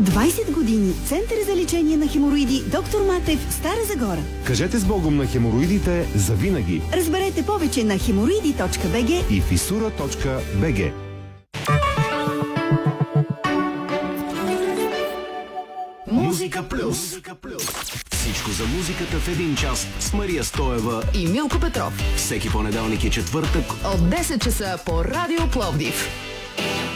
20 години. Център за лечение на хемороиди Доктор Матев, Стара Загора. Кажете с Богом на хемороидите завинаги. Разберете повече на hemoroidi.bg и fisura.bg. Музика плюс. Всичко за музиката в един час с Мария Стоева и Милко Петров. Всеки понеделник и четвъртък от 10 часа по Радио Пловдив.